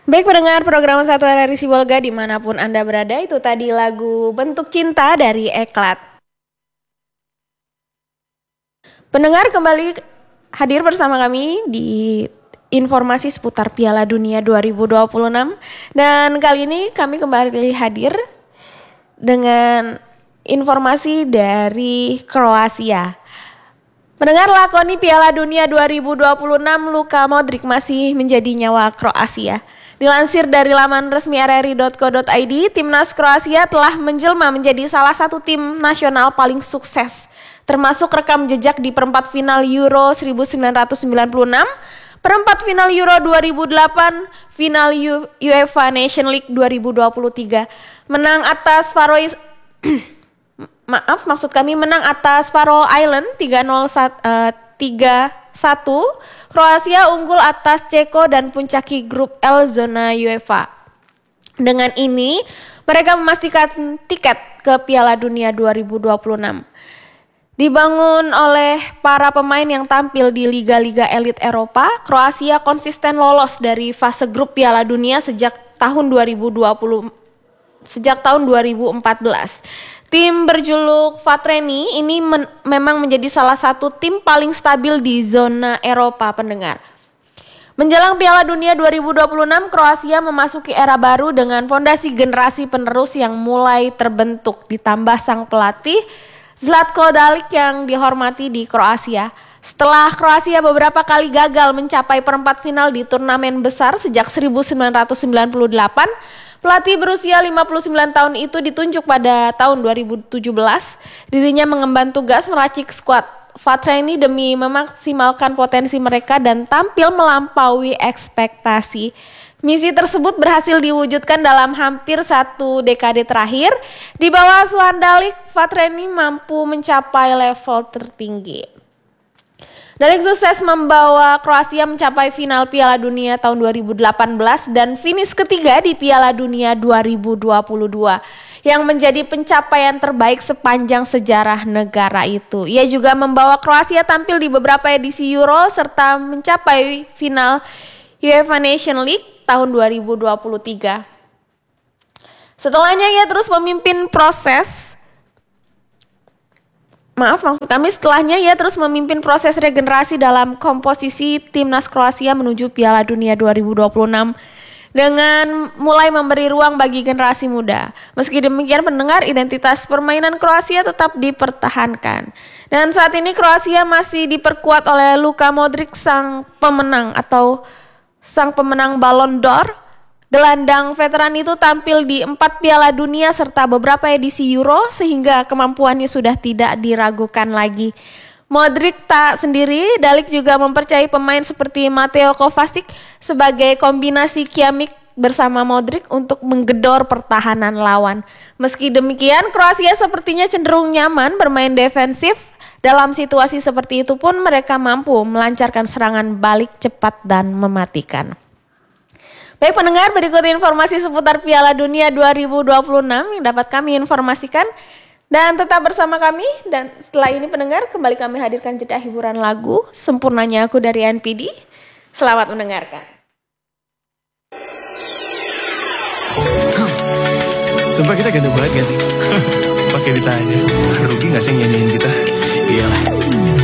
Baik pendengar program Satu RRI Sibolga dimanapun Anda berada, itu tadi lagu Bentuk Cinta dari Eklat. Pendengar kembali hadir bersama kami di informasi seputar Piala Dunia 2026. Dan kali ini kami kembali hadir dengan informasi dari Kroasia. Mendengar lakoni Piala Dunia 2026, Luka Modric masih menjadi nyawa Kroasia. Dilansir dari laman resmi rri.co.id, timnas Kroasia telah menjelma menjadi salah satu tim nasional paling sukses, termasuk rekam jejak di perempat final Euro 1996, perempat final Euro 2008, final UEFA Nation League 2023, menang atas Faroe menang atas Faroe Island 3-1. Kroasia unggul atas Ceko dan puncaki grup L zona UEFA. Dengan ini, mereka memastikan tiket ke Piala Dunia 2026. Dibangun oleh para pemain yang tampil di liga-liga elit Eropa, Kroasia konsisten lolos dari fase grup Piala Dunia sejak tahun 2014. Tim berjuluk Vatreni ini memang menjadi salah satu tim paling stabil di zona Eropa, pendengar. Menjelang Piala Dunia 2026, Kroasia memasuki era baru dengan fondasi generasi penerus yang mulai terbentuk, ditambah sang pelatih Zlatko Dalic yang dihormati di Kroasia. Setelah Kroasia beberapa kali gagal mencapai perempat final di turnamen besar sejak 1998, pelatih berusia 59 tahun itu ditunjuk pada tahun 2017. Dirinya mengemban tugas meracik skuad Vatreni demi memaksimalkan potensi mereka dan tampil melampaui ekspektasi. Misi tersebut berhasil diwujudkan dalam hampir satu dekade terakhir. Di bawah asuhan Dalic, Vatreni mampu mencapai level tertinggi. Dalic sukses membawa Kroasia mencapai final Piala Dunia tahun 2018 dan finish ketiga di Piala Dunia 2022 yang menjadi pencapaian terbaik sepanjang sejarah negara itu. Ia juga membawa Kroasia tampil di beberapa edisi Euro serta mencapai final UEFA Nation League tahun 2023. Setelahnya ia terus memimpin proses regenerasi dalam komposisi timnas Kroasia menuju Piala Dunia 2026 dengan mulai memberi ruang bagi generasi muda. Meski demikian, pendengar, identitas permainan Kroasia tetap dipertahankan. Dan saat ini Kroasia masih diperkuat oleh Luka Modric, sang pemenang Ballon d'Or. Gelandang veteran itu tampil di 4 Piala Dunia serta beberapa edisi Euro sehingga kemampuannya sudah tidak diragukan lagi. Modric tak sendiri, Dalic juga mempercayai pemain seperti Mateo Kovacic sebagai kombinasi kiamik bersama Modric untuk menggedor pertahanan lawan. Meski demikian, Kroasia sepertinya cenderung nyaman bermain defensif. Dalam situasi seperti itu pun mereka mampu melancarkan serangan balik cepat dan mematikan. Baik pendengar, berikut informasi seputar Piala Dunia 2026 yang dapat kami informasikan. Dan tetap bersama kami, dan setelah ini pendengar kembali kami hadirkan jeda hiburan lagu Sempurnanya Aku dari NPD. Selamat mendengarkan. Sumpah kita ganteng banget gak sih? Pakai ditanya, rugi gak sih nyanyiin kita? Iyalah.